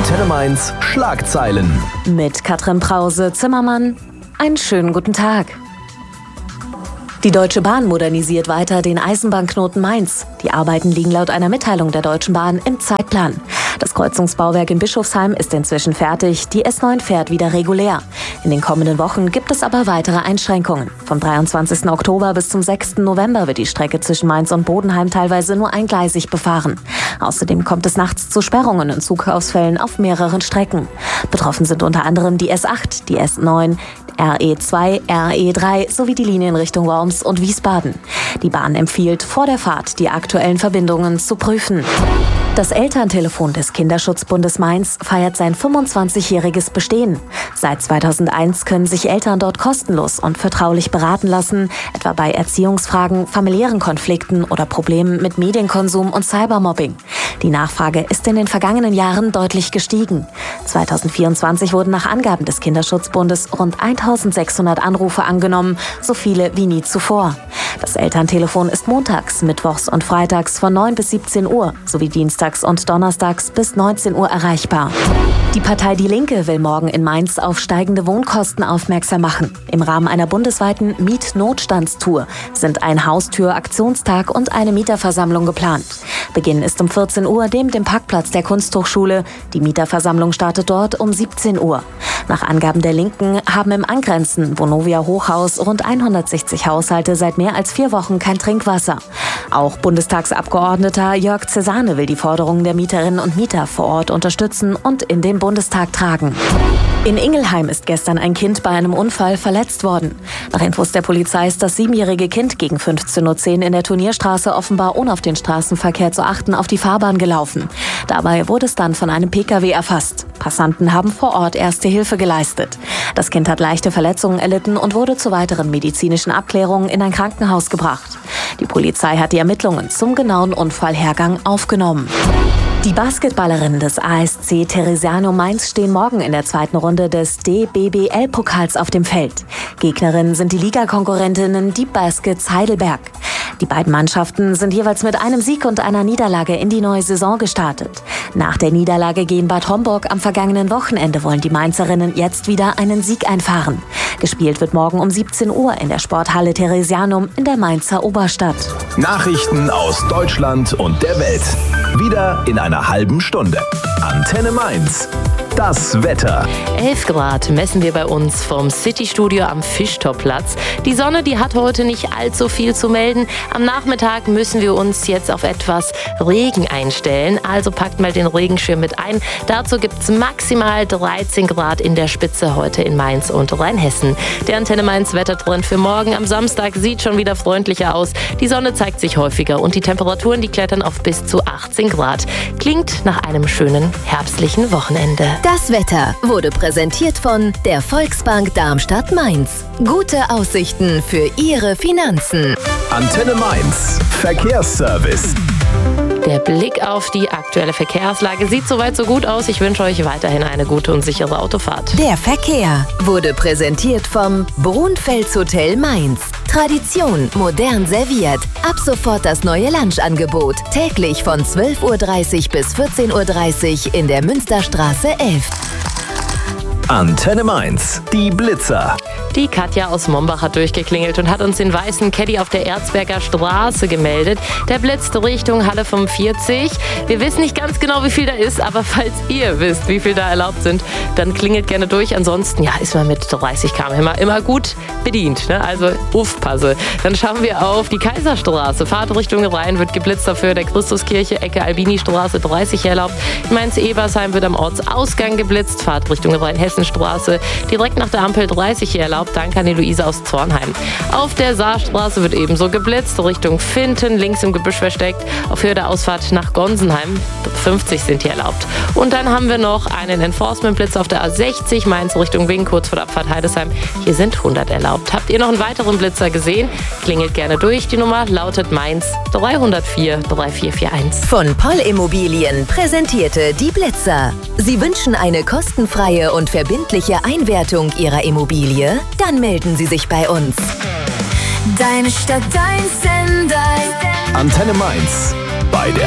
Antenne Mainz Schlagzeilen. Mit Katrin Brause-Zimmermann. Einen schönen guten Tag. Die Deutsche Bahn modernisiert weiter den Eisenbahnknoten Mainz. Die Arbeiten liegen laut einer Mitteilung der Deutschen Bahn im Zeitplan. Das Kreuzungsbauwerk in Bischofsheim ist inzwischen fertig. Die S9 fährt wieder regulär. In den kommenden Wochen gibt es aber weitere Einschränkungen. Vom 23. Oktober bis zum 6. November wird die Strecke zwischen Mainz und Bodenheim teilweise nur eingleisig befahren. Außerdem kommt es nachts zu Sperrungen und Zugausfällen auf mehreren Strecken. Betroffen sind unter anderem die S8, die S9, RE2, RE3 sowie die Linien Richtung Worms und Wiesbaden. Die Bahn empfiehlt, vor der Fahrt die aktuellen Verbindungen zu prüfen. Das Elterntelefon des Kinderschutzbundes Mainz feiert sein 25-jähriges Bestehen. Seit 2001 können sich Eltern dort kostenlos und vertraulich beraten lassen, etwa bei Erziehungsfragen, familiären Konflikten oder Problemen mit Medienkonsum und Cybermobbing. Die Nachfrage ist in den vergangenen Jahren deutlich gestiegen. 2024 wurden nach Angaben des Kinderschutzbundes rund 1600 Anrufe angenommen, so viele wie nie zuvor. Das Elterntelefon ist montags, mittwochs und freitags von 9 bis 17 Uhr sowie dienstags und donnerstags bis 19 Uhr erreichbar. Die Partei Die Linke will morgen in Mainz auf steigende Wohnkosten aufmerksam machen. Im Rahmen einer bundesweiten Mietnotstandstour sind ein Haustür-Aktionstag und eine Mieterversammlung geplant. Beginn ist um 14 Uhr dem Parkplatz der Kunsthochschule. Die Mieterversammlung startet dort um 17 Uhr. Nach Angaben der Linken haben im angrenzenden Vonovia Hochhaus rund 160 Haushalte seit mehr als 4 Wochen kein Trinkwasser. Auch Bundestagsabgeordneter Jörg Cesane will die Forderungen der Mieterinnen und Mieter vor Ort unterstützen und in den Bundestag tragen. In Ingelheim ist gestern ein Kind bei einem Unfall verletzt worden. Nach Infos der Polizei ist das 7-jährige Kind gegen 15:10 Uhr in der Turnierstraße offenbar ohne auf den Straßenverkehr zu achten auf die Fahrbahn gelaufen. Dabei wurde es dann von einem Pkw erfasst. Passanten haben vor Ort erste Hilfe geleistet. Das Kind hat leichte Verletzungen erlitten und wurde zu weiteren medizinischen Abklärungen in ein Krankenhaus gebracht. Die Polizei hat die Ermittlungen zum genauen Unfallhergang aufgenommen. Die Basketballerinnen des ASC Theresianum Mainz stehen morgen in der zweiten Runde des DBBL-Pokals auf dem Feld. Gegnerinnen sind die Ligakonkurrentinnen Deep Baskets Heidelberg. Die beiden Mannschaften sind jeweils mit einem Sieg und einer Niederlage in die neue Saison gestartet. Nach der Niederlage gegen Bad Homburg am vergangenen Wochenende wollen die Mainzerinnen jetzt wieder einen Sieg einfahren. Gespielt wird morgen um 17 Uhr in der Sporthalle Theresianum in der Mainzer Oberstadt. Nachrichten aus Deutschland und der Welt. Wieder in einer halben Stunde. Antenne Mainz. Das Wetter. 11 Grad messen wir bei uns vom City-Studio am Fischtopplatz. Die Sonne, die hat heute nicht allzu viel zu melden. Am Nachmittag müssen wir uns jetzt auf etwas Regen einstellen. Also packt mal den Regenschirm mit ein. Dazu gibt es maximal 13 Grad in der Spitze heute in Mainz und Rheinhessen. Der Antenne Mainz Wettertrend für morgen am Samstag sieht schon wieder freundlicher aus. Die Sonne zeigt sich häufiger und die Temperaturen, die klettern auf bis zu 18 Grad. Klingt nach einem schönen herbstlichen Wochenende. Das Wetter wurde präsentiert von der Volksbank Darmstadt-Mainz. Gute Aussichten für Ihre Finanzen. Antenne Mainz Verkehrsservice. Der Blick auf die aktuelle Verkehrslage sieht soweit so gut aus. Ich wünsche euch weiterhin eine gute und sichere Autofahrt. Der Verkehr wurde präsentiert vom Brunfels Hotel Mainz. Tradition modern serviert. Ab sofort das neue Lunchangebot. Täglich von 12:30 Uhr bis 14:30 Uhr in der Münsterstraße 11. Antenne Mainz, die Blitzer. Die Katja aus Mombach hat durchgeklingelt und hat uns den weißen Caddy auf der Erzberger Straße gemeldet. Der blitzt Richtung Halle 45. Wir wissen nicht ganz genau, wie viel da ist, aber falls ihr wisst, wie viel da erlaubt sind, dann klingelt gerne durch. Ansonsten ist man mit 30 km/h immer gut bedient. Ne? Also aufpasse. Dann schauen wir auf die Kaiserstraße. Fahrt Richtung Rhein wird geblitzt dafür. Der Christuskirche, Ecke Albini-Straße 30 erlaubt. In Mainz-Ebersheim wird am Ortsausgang geblitzt. Fahrt Richtung Rhein-Hessen-Straße direkt nach der Ampel 30 erlaubt. Danke an die Luise aus Zornheim. Auf der Saarstraße wird ebenso geblitzt, Richtung Finten, links im Gebüsch versteckt. Auf Höhe der Ausfahrt nach Gonsenheim, 50 sind hier erlaubt. Und dann haben wir noch einen Enforcement-Blitz auf der A60, Mainz Richtung Wing, kurz vor der Abfahrt Heidesheim. Hier sind 100 erlaubt. Habt ihr noch einen weiteren Blitzer gesehen? Klingelt gerne durch. Die Nummer lautet Mainz 304 3441. Von Poll Immobilien präsentierte die Blitzer. Sie wünschen eine kostenfreie und verbindliche Einwertung Ihrer Immobilie? Dann melden Sie sich bei uns. Deine Stadt, dein Sender. Antenne Mainz. Bei der